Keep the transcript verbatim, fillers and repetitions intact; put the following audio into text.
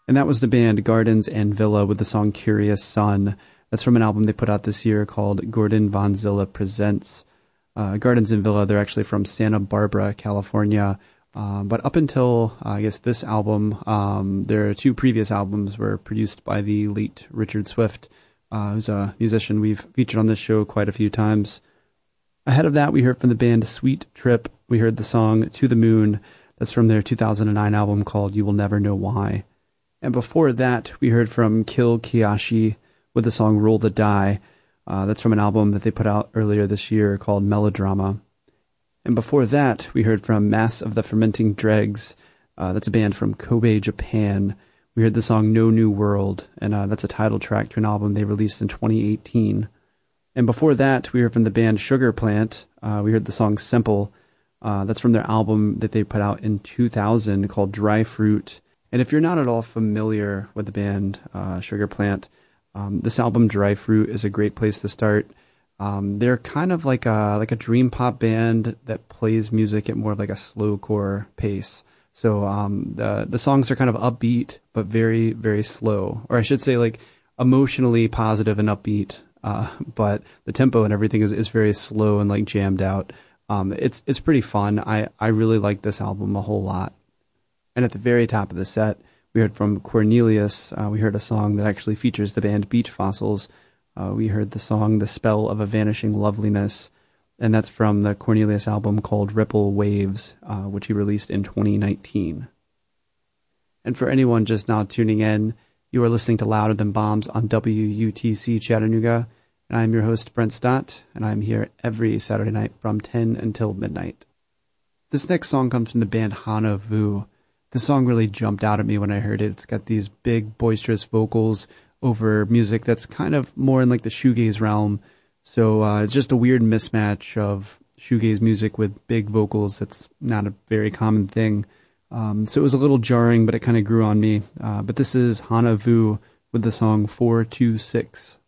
And that was the band Gardens and Villa with the song Curious Sun. That's from an album they put out this year called Gordon Von Zilla Presents. Uh, Gardens and Villa, they're actually from Santa Barbara, California. Um, but up until, uh, I guess, this album, um, their two previous albums were produced by the late Richard Swift, uh, who's a musician we've featured on this show quite a few times. Ahead of that, we heard from the band Sweet Trip. We heard the song To the Moon. That's from their two thousand nine album called You Will Never Know Why. And before that, we heard from Kill Kiyashi with the song Roll the Die. Uh, that's from an album that they put out earlier this year called Melodrama. And before that, we heard from Mass of the Fermenting Dregs. Uh, that's a band from Kobe, Japan. We heard the song No New World, and uh, that's a title track to an album they released in twenty eighteen. And before that, we heard from the band Sugar Plant. Uh, we heard the song Simple. Uh, that's from their album that they put out in two thousand called Dry Fruit. And if you're not at all familiar with the band uh, Sugar Plant, um, this album Dry Fruit is a great place to start. Um, they're kind of like a like a dream pop band that plays music at more of like a slowcore pace. So um, the the songs are kind of upbeat, but very very slow, or I should say like emotionally positive and upbeat. Uh, but the tempo and everything is, is very slow and like jammed out. Um, it's it's pretty fun. I, I really like this album a whole lot. And at the very top of the set, we heard from Cornelius. Uh, we heard a song that actually features the band Beach Fossils. Uh, we heard the song The Spell of a Vanishing Loveliness. And that's from the Cornelius album called Ripple Waves, uh, which he released in twenty nineteen. And for anyone just now tuning in, you are listening to Louder Than Bombs on W U T C Chattanooga, and I'm your host, Brent Stott, and I'm here every Saturday night from ten until midnight. This next song comes from the band Hana Vu. This song really jumped out at me when I heard it. It's got these big, boisterous vocals over music that's kind of more in like the shoegaze realm, so uh, it's just a weird mismatch of shoegaze music with big vocals. That's not a very common thing. Um, so it was a little jarring, but it kind of grew on me. Uh, but this is Hana Vu with the song four two six.